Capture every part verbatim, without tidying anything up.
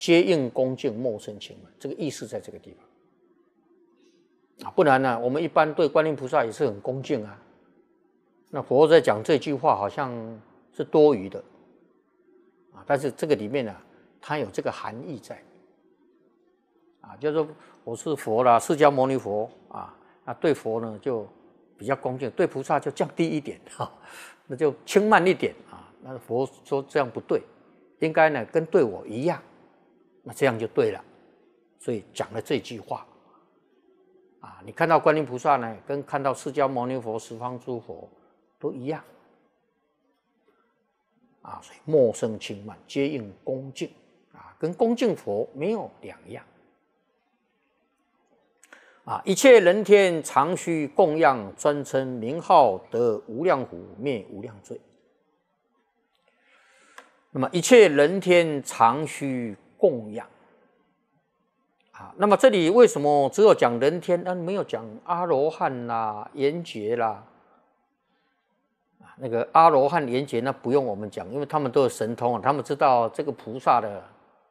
接应恭敬，莫生轻慢，这个意思在这个地方啊。不然呢，我们一般对观音菩萨也是很恭敬啊。那佛在讲这句话，好像是多余的啊。但是这个里面呢、啊，它有这个含义在啊，就是说我是佛啦，释迦牟尼佛啊，那对佛呢就比较恭敬，对菩萨就降低一点哈、啊，那就轻慢一点啊。那佛说这样不对，应该呢跟对我一样。那这样就对了，所以讲了这句话啊，你看到观音菩萨呢，跟看到释迦牟尼佛、十方诸佛都一样啊，所以莫生轻慢，皆应恭敬啊，跟恭敬佛没有两样啊。一切人天常须供养，专称名号，得无量福，灭无量罪。那么一切人天常须供养啊，那么这里为什么只有讲人天，但没有讲阿罗汉啦、缘觉啦？啊，那个阿罗汉、缘觉那不用我们讲，因为他们都有神通啊，他们知道这个菩萨的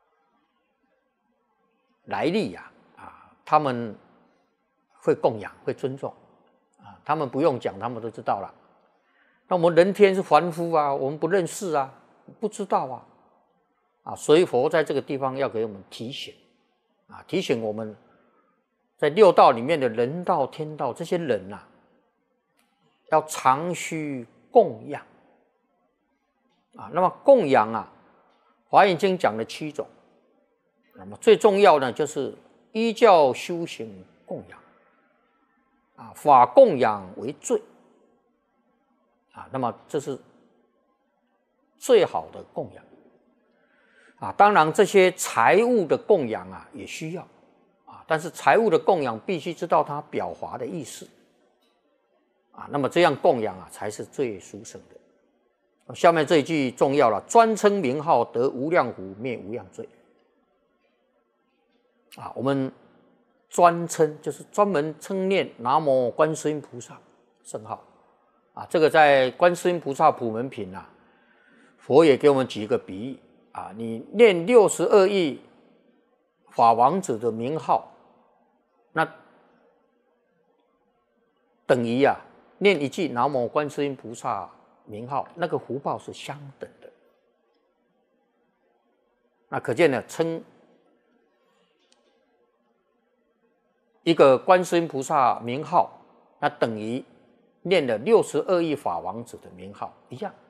来历呀、啊，啊，他们会供养、会尊重啊，他们不用讲，他们都知道了。那我们人天是凡夫啊，我们不认识啊，不知道啊。啊，所以佛在这个地方要给我们提醒，啊，提醒我们在六道里面的人道、天道这些人呐、啊，要常须供养，啊，那么供养啊，《华严经》讲了七种，那么最重要呢，就是依教修行供养，啊，法供养为最，啊，那么这是最好的供养。啊，当然这些财物的供养啊也需要啊，但是财物的供养必须知道它表华的意思啊，那么这样供养啊才是最殊胜的。下面这一句重要了，专称名号，得无量福，灭无量罪。啊，我们专称就是专门称念南无观世音菩萨圣号啊，这个在观世音菩萨普门品啊，佛也给我们举一个比喻。啊，你念六十二亿法王子的名号，那等于啊念一句南无观世音菩萨名号，那个福报是相等的。那可见呢，称一个观世音菩萨名号，那等于念了六十二亿法王子的名号一样。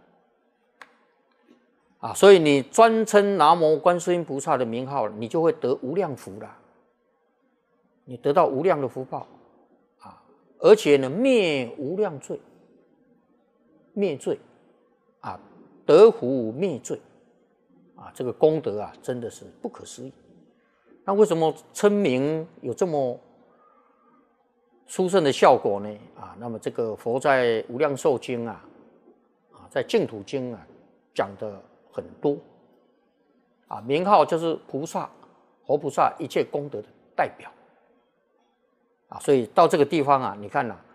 啊，所以你专称南无观世音菩萨的名号，你就会得无量福了。你得到无量的福报啊，而且呢，灭无量罪，灭罪啊，得福灭罪啊，这个功德啊，真的是不可思议。那为什么称名有这么殊胜的效果呢？啊，那么这个佛在《无量寿经》啊，啊，在《净土经》啊讲的很多啊，名号就是菩萨、活菩萨一切功德的代表啊，所以到这个地方啊，你看呐、啊，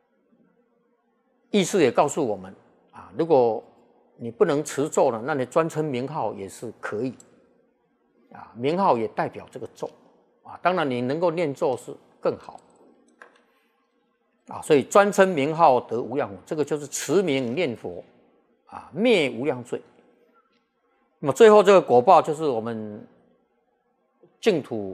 意思也告诉我们啊，如果你不能持咒呢，那你专称名号也是可以啊，名号也代表这个咒啊，当然你能够念咒是更好啊，所以专称名号得无量福，这个就是持名念佛啊，灭无量罪。那么最后这个果报就是我们净土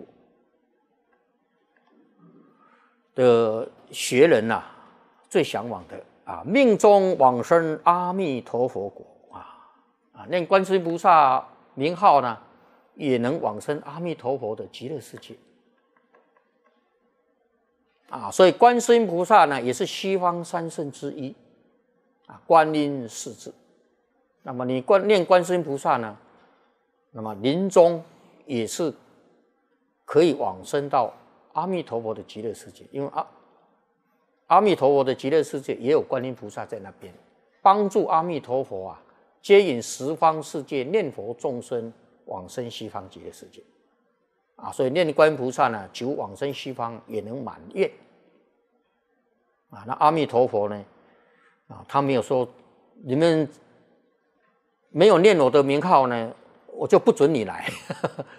的学人呐、啊，最向往的啊，命中往生阿弥陀佛国啊啊，念观世音菩萨名号呢，也能往生阿弥陀佛的极乐世界啊，所以观世音菩萨呢，也是西方三圣之一啊，观音世子。那么你观念观世音菩萨呢，那么临终也是可以往生到阿弥陀佛的极乐世界，因为阿阿弥陀佛的极乐世界也有观音菩萨在那边，帮助阿弥陀佛啊，接引十方世界念佛众生往生西方极乐世界啊，所以念观音菩萨呢，求往生西方也能满愿啊。那阿弥陀佛呢，啊，他没有说你们没有念我的名号呢，我就不准你来